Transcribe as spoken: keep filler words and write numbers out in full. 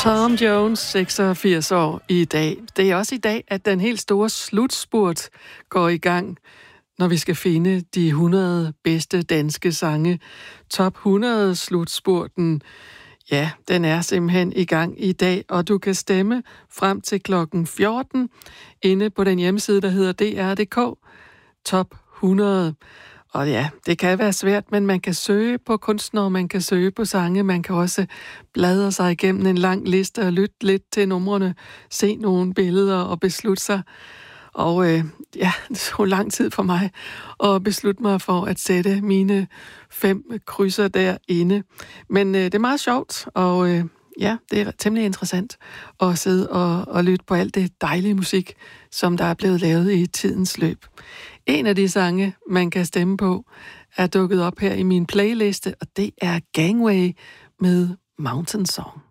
Tom Jones, seksogfirs år i dag. Det er også i dag, at den helt store slutspurt går i gang, når vi skal finde de hundrede bedste danske sange. Top hundrede slutspurten, ja, den er simpelthen i gang i dag, og du kan stemme frem til klokken fjorten inde på den hjemmeside, der hedder D R punktum D K. Top hundrede. Og ja, det kan være svært, men man kan søge på kunstnere, man kan søge på sange, man kan også bladre sig igennem en lang liste og lytte lidt til numrene, se nogle billeder og beslutte sig. Og øh, ja, det så lang tid for mig at beslutte mig for at sætte mine fem krydser derinde. Men øh, det er meget sjovt, og øh, ja, det er temmelig interessant at sidde og, og lytte på alt det dejlige musik, som der er blevet lavet i tidens løb. En af de sange, man kan stemme på, er dukket op her i min playliste, og det er Gangway med Mountain Song.